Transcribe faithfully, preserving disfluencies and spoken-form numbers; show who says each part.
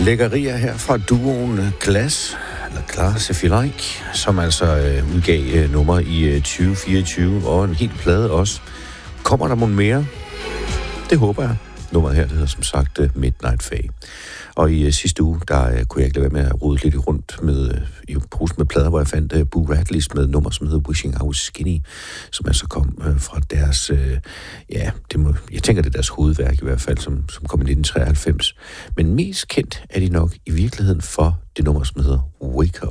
Speaker 1: lækkerier her fra duoen Glass, eller Glass if you like, som altså øh, udgav øh, nummer i øh, tyve fireogtyve, og en helt plade også. Kommer der mon mere? Det håber jeg. Nummeret her, det hedder som sagt uh, Midnight Fay. Og i uh, sidste uge, der uh, kunne jeg ikke lade være med at rode lidt rundt med, uh, i posen med plader, hvor jeg fandt uh, Boo Radleys med nummer, som hedder Wishing I Was Skinny, som altså kom uh, fra deres, uh, ja, det må, jeg tænker, det er deres hovedværk i hvert fald, som, som kom i nitten treoghalvfems. Men mest kendt er de nok i virkeligheden for det nummer, som hedder Wake Up.